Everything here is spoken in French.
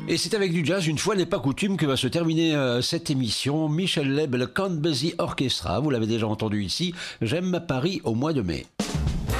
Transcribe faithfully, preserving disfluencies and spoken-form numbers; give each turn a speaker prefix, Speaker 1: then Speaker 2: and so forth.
Speaker 1: Et c'est avec du jazz, une fois n'est pas coutume, que va se terminer euh, cette émission. Michel Leeb, le Count Basie Orchestra, vous l'avez déjà entendu ici, J'aime Paris au mois de mai.